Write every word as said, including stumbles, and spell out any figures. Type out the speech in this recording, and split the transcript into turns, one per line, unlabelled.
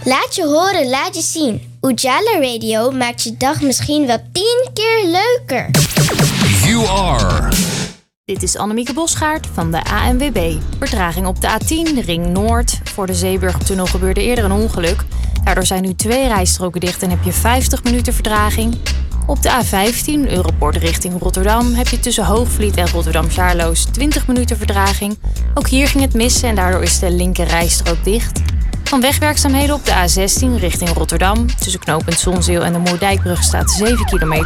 Laat je horen, laat je zien. Ujala Radio maakt je dag misschien wel tien keer leuker.
You are.
Dit is Annemieke Bosgaard van de A N W B. Vertraging op de A tien, de Ring Noord. Voor de Zeeburgtunnel gebeurde eerder een ongeluk. Daardoor zijn nu twee rijstroken dicht en heb je vijftig minuten vertraging. Op de A vijftien, Europort richting Rotterdam, heb je tussen Hoogvliet en Rotterdam-Charloes twintig minuten vertraging. Ook hier ging het mis en daardoor is de linker rijstrook dicht. Van wegwerkzaamheden op de A zestien richting Rotterdam. Tussen knooppunt Zonzeel en de Moerdijkbrug staat zeven kilometer.